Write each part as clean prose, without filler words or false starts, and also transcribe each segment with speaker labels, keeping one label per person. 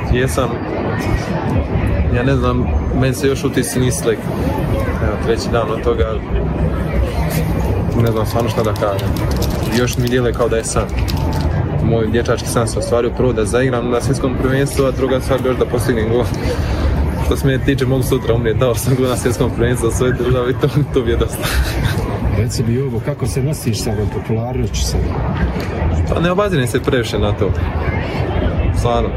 Speaker 1: Jesam. Ja ne znam, meni se još utisci nisi slik. Evo, treći dan od toga, ne znam stvarno šta da kažem. Još mi djeluje kao da je san. Moj dječački san se ostvario, prvo da zaigram na svjetskom prvenstvu, a druga stvar još da postignem gol. Što se mene tiče, mogu sutra umrijeti, dao sam gol na svjetskom prvenstvu za svoje države i to bi je dosta.
Speaker 2: Reci mi Jovo, kako se nosiš sa ovom popularnošću sada?
Speaker 1: Pa ne obazirem se previše na to. Stvarno.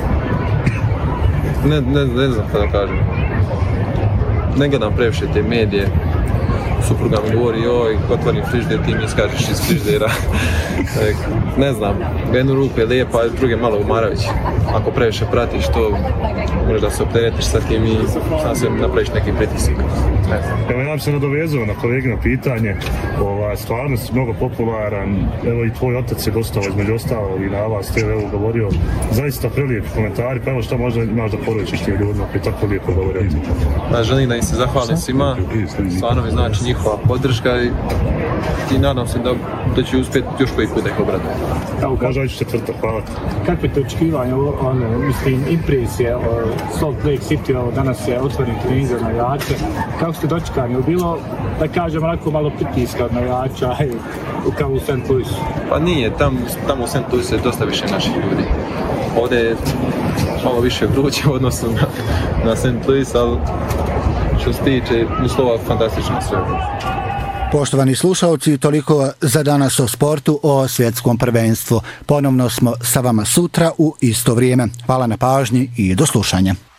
Speaker 1: Ne znam šta da kažem. Ne gledam previše te medije. Supruga mi govori, joj, otvorim frižder, ti mi iskažeš iz friždera. Ne znam, u jednu ruku je lijepa, a druge malo umaravajuć. Ako previše pratiš to, možeš da se opteretiš sa tim i sam se napraviš neki pritisak.
Speaker 3: Evo, ja bi se nadovezao na kolegino pitanje, stvarno si mnogo popularan, evo i tvoj otac je gostao između ostalo i na vas TV govorio, zaista prelijepi komentari, pa evo šta možda imaš da poručiš tim ljudima koji tako lijepo govore.
Speaker 1: Želim da im se zahvalim svima, stvarno mi znači njihova podrška i nadam se da će uspjeti još koji put da ih obrati.
Speaker 3: Možda ću četvrta, hvala.
Speaker 4: Kakve te očekivanje, mislim, impresije o Salt Lake City, danas je otvoren trening za navijače, kako ste dočekani? Je bilo, da kažem, onako malo pritiska od navijača kao u St. Louisu?
Speaker 1: Pa nije, tamo u St. Louisu je dosta više naših ljudi. Ovdje je malo više vruće u odnosu na St. Louis, ali što se tiče uslova, fantastično sve.
Speaker 5: Poštovani slušalci, toliko za danas o sportu, o svjetskom prvenstvu. Ponovno smo sa vama sutra u isto vrijeme. Hvala na pažnji i do slušanja.